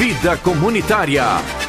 Vida Comunitária.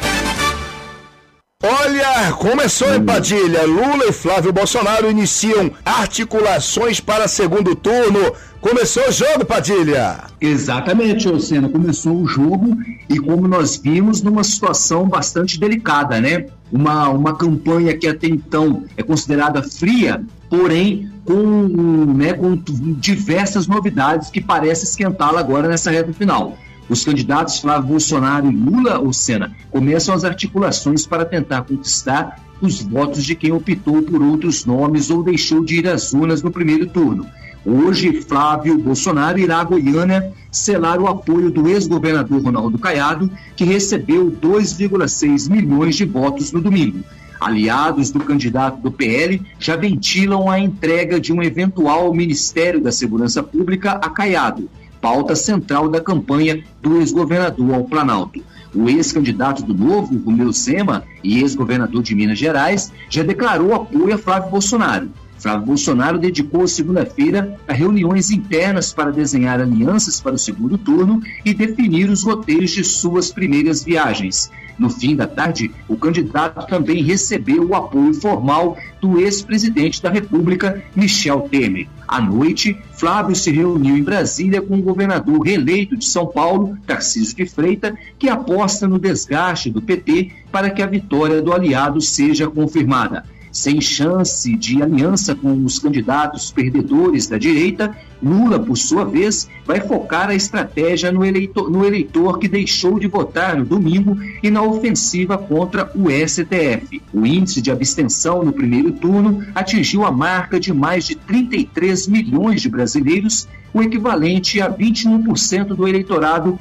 Olha, começou, hein, Padilha? Lula e Flávio Bolsonaro iniciam articulações para segundo turno. Começou o jogo, Padilha? Exatamente, Lucena. Começou o jogo e, como nós vimos, numa situação bastante delicada, né? Uma campanha que até então é considerada fria, porém com diversas novidades que parece esquentá-la agora nessa reta final. Os candidatos Flávio Bolsonaro e Lula, Lucena, começam as articulações para tentar conquistar os votos de quem optou por outros nomes ou deixou de ir às urnas no primeiro turno. Hoje, Flávio Bolsonaro irá a Goiânia selar o apoio do ex-governador Ronaldo Caiado, que recebeu 2,6 milhões de votos no domingo. Aliados do candidato do PL já ventilam a entrega de um eventual Ministério da Segurança Pública a Caiado, pauta central da campanha do ex-governador ao Planalto. O ex-candidato do Novo, Romeu Zema, e ex-governador de Minas Gerais, já declarou apoio a Flávio Bolsonaro. Flávio Bolsonaro dedicou segunda-feira a reuniões internas para desenhar alianças para o segundo turno e definir os roteiros de suas primeiras viagens. No fim da tarde, o candidato também recebeu o apoio formal do ex-presidente da República, Michel Temer. À noite, Flávio se reuniu em Brasília com o governador reeleito de São Paulo, Tarcísio de Freitas, que aposta no desgaste do PT para que a vitória do aliado seja confirmada. Sem chance de aliança com os candidatos perdedores da direita, Lula, por sua vez, vai focar a estratégia no eleitor que deixou de votar no domingo e na ofensiva contra o STF. O índice de abstenção no primeiro turno atingiu a marca de mais de 33 milhões de brasileiros, o equivalente a 21% do eleitorado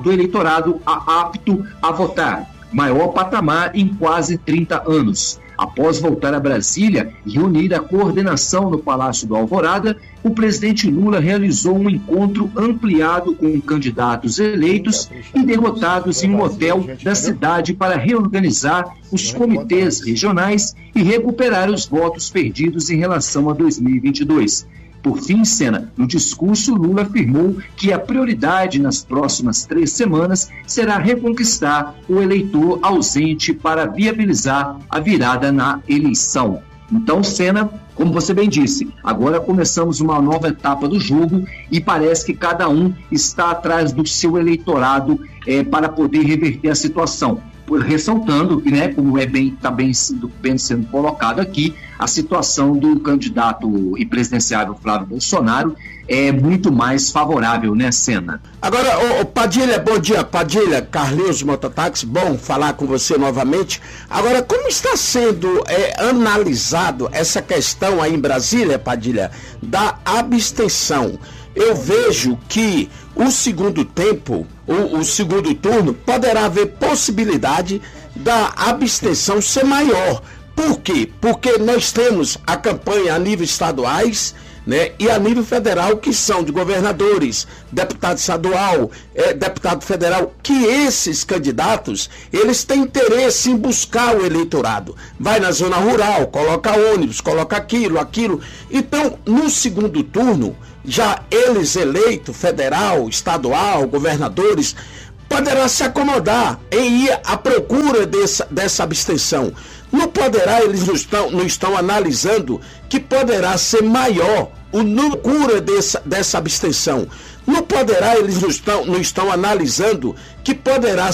apto a votar, maior patamar em quase 30 anos. Após voltar a Brasília e reunir a coordenação no Palácio do Alvorada, o presidente Lula realizou um encontro ampliado com candidatos eleitos e derrotados em um hotel da cidade para reorganizar os comitês regionais e recuperar os votos perdidos em relação a 2022. Por fim, Sena, no discurso, Lula afirmou que a prioridade nas próximas 3 semanas será reconquistar o eleitor ausente para viabilizar a virada na eleição. Então, Sena, como você bem disse, agora começamos uma nova etapa do jogo e parece que cada um está atrás do seu eleitorado para poder reverter a situação. Ressaltando, né, como está bem sendo colocado aqui, a situação do candidato e presidenciável Flávio Bolsonaro é muito mais favorável, né, Sena? Agora, Padilha, bom dia, Padilha, Carlinhos Mototáxi, bom falar com você novamente. Agora, como está sendo analisado essa questão aí em Brasília, Padilha, da abstenção? Eu vejo que o segundo tempo, o segundo turno, poderá haver possibilidade da abstenção ser maior. Por quê? Porque nós temos a campanha a nível estaduais, né, e a nível federal, que são de governadores, deputado estadual, deputado federal, que esses candidatos, eles têm interesse em buscar o eleitorado. Vai na zona rural, coloca ônibus, coloca aquilo. Então, no segundo turno, já eles eleitos, federal, estadual, governadores, poderá se acomodar em ir à procura dessa abstenção. Não poderá, eles não estão analisando que poderá ser maior o número dessa abstenção. Não poderá, eles não estão analisando que poderá